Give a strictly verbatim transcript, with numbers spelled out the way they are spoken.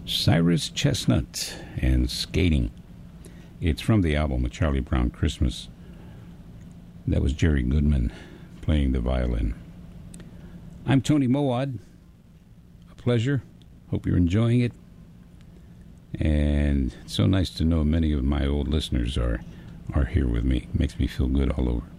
Cyrus Chestnut and Skating. It's from the album A Charlie Brown Christmas. That was Jerry Goodman playing the violin. I'm Tony Mowad. A pleasure. Hope you're enjoying it. And it's so nice to know many of my old listeners are, are here with me. Makes me feel good all over.